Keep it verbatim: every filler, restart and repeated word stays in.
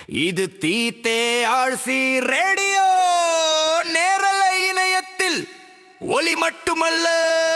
இது தீத்தே RC radio நேரலை இணையத்தில் ஒலி மட்டுமல்ல